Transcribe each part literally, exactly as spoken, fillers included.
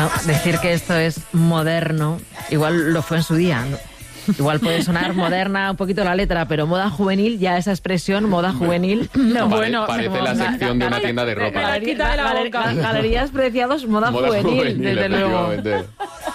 Bueno, decir que esto es moderno, igual lo fue en su día, ¿no? Igual puede sonar moderna un poquito la letra, pero moda juvenil, ya esa expresión, moda juvenil... No, Pare, bueno, parece no, la no, sección no, de una no, tienda de ropa. la quita de la boca. Galerías Preciados, moda, Moda juvenil, juvenil, desde luego. efectivamente.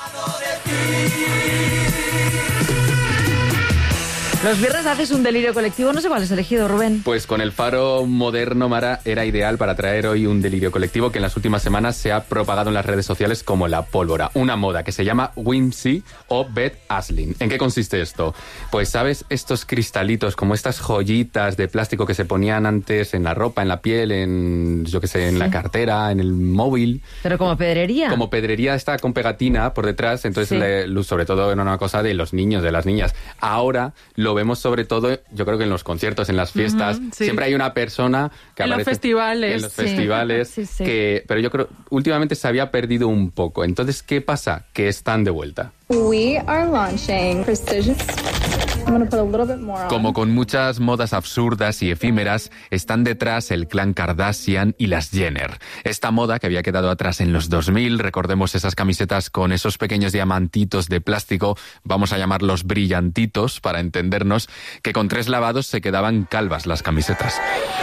Los viernes haces un delirio colectivo, no sé cuál has elegido, Rubén. Pues con el faro moderno, Mara, era ideal para traer hoy un delirio colectivo que en las últimas semanas se ha propagado en las redes sociales como la pólvora. Una moda que se llama Whimsy o Bed Hustling. ¿En qué consiste esto? Pues, ¿sabes? Estos cristalitos, como estas joyitas de plástico que se ponían antes en la ropa, en la piel, en, yo qué sé, en sí. la cartera, en el móvil. Pero como pedrería. Como pedrería está con pegatina por detrás, entonces sí. le, sobre todo era una cosa de los niños, de las niñas. Ahora lo vemos sobre todo, yo creo que en los conciertos, en las fiestas, uh-huh, sí. siempre hay una persona que en aparece... Los festivales, en los sí. festivales. Sí, sí. Que, pero yo creo, últimamente se había perdido un poco. Entonces, ¿qué pasa? Que están de vuelta. We are launching precision... Como con muchas modas absurdas y efímeras, están detrás el clan Kardashian y las Jenner. Esta moda que había quedado atrás en los dos mil, recordemos esas camisetas con esos pequeños diamantitos de plástico, vamos a llamarlos brillantitos para entendernos, que con tres lavados se quedaban calvas las camisetas.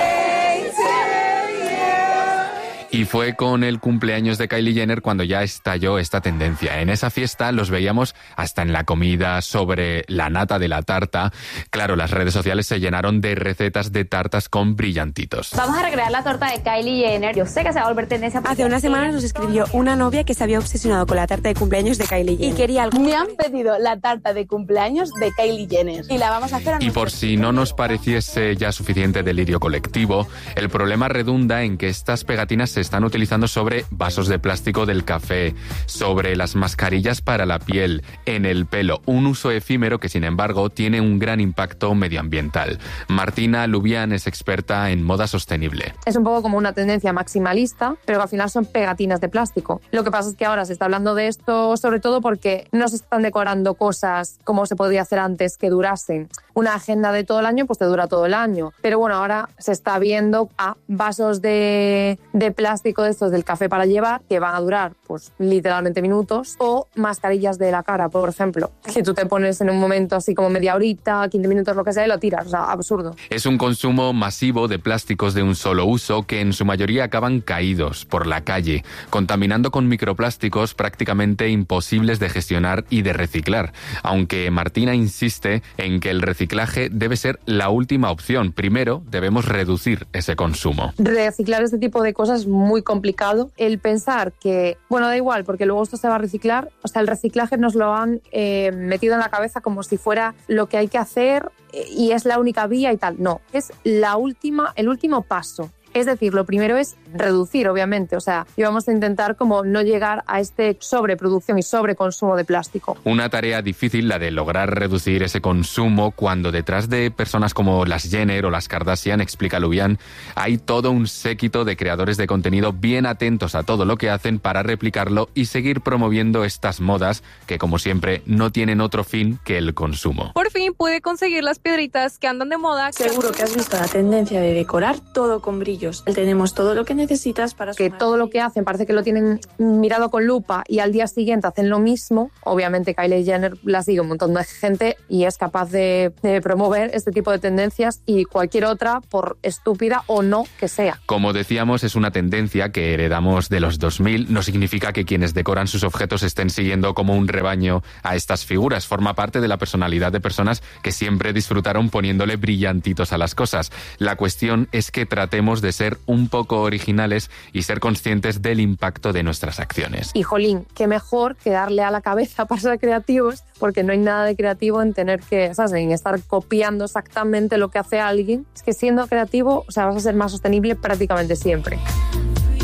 Y fue con el cumpleaños de Kylie Jenner cuando ya estalló esta tendencia. En esa fiesta los veíamos hasta en la comida, sobre la nata de la tarta. Claro, las redes sociales se llenaron de recetas de tartas con brillantitos. Vamos a recrear la torta de Kylie Jenner. Yo sé que se va a volver tendencia. Hace unas semanas nos escribió una novia que se había obsesionado con la tarta de cumpleaños de Kylie Jenner. Y quería algo. Me han pedido la tarta de cumpleaños de Kylie Jenner. Y la vamos a hacer a Y por si no nos pareciese ya suficiente delirio colectivo, el problema redunda en que estas pegatinas se están utilizando sobre vasos de plástico del café, sobre las mascarillas para la piel, en el pelo. Un uso efímero que, sin embargo, tiene un gran impacto medioambiental. Martina Lubián es experta en moda sostenible. Es un poco como una tendencia maximalista, pero que al final son pegatinas de plástico. Lo que pasa es que ahora se está hablando de esto sobre todo porque no se están decorando cosas como se podría hacer antes que durasen. Una agenda de todo el año, pues te dura todo el año. Pero bueno, ahora se está viendo a vasos de, de plástico de estos del café para llevar, que van a durar pues literalmente minutos, o mascarillas de la cara, por ejemplo, que tú te pones en un momento así como media horita, quince minutos, lo que sea, y lo tiras. O sea, absurdo. Es un consumo masivo de plásticos de un solo uso que en su mayoría acaban caídos por la calle, contaminando con microplásticos prácticamente imposibles de gestionar y de reciclar. Aunque Martina insiste en que el reciclaje debe ser la última opción. Primero, debemos reducir ese consumo. Reciclar este tipo de cosas es muy complicado. El pensar que, bueno, da igual, porque luego esto se va a reciclar. O sea, el reciclaje nos lo han eh, metido en la cabeza como si fuera lo que hay que hacer y es la única vía y tal. No, es la última, el último paso. Es decir, lo primero es reducir, obviamente. O sea, y vamos a intentar como no llegar a este sobreproducción y sobreconsumo de plástico. Una tarea difícil la de lograr reducir ese consumo cuando detrás de personas como las Jenner o las Kardashian, explica Lubián, hay todo un séquito de creadores de contenido bien atentos a todo lo que hacen para replicarlo y seguir promoviendo estas modas que, como siempre, no tienen otro fin que el consumo. Por fin pude conseguir las piedritas que andan de moda. Seguro que has visto la tendencia de decorar todo con brillo. Tenemos todo lo que necesitas para que todo lo que hacen parece que lo tienen mirado con lupa y al día siguiente hacen lo mismo. Obviamente Kylie Jenner la sigue un montón de gente y es capaz de, de promover este tipo de tendencias y cualquier otra, por estúpida o no que sea. Como decíamos, es una tendencia que heredamos de los dos mil. No significa que quienes decoran sus objetos estén siguiendo como un rebaño a estas figuras. Forma parte de la personalidad de personas que siempre disfrutaron poniéndole brillantitos a las cosas. La cuestión es que tratemos de ser un poco originales y ser conscientes del impacto de nuestras acciones. Y jolín, qué mejor que darle a la cabeza para ser creativos, porque no hay nada de creativo en tener que, ¿sabes?, en estar copiando exactamente lo que hace alguien. Es que siendo creativo, o sea, vas a ser más sostenible prácticamente siempre.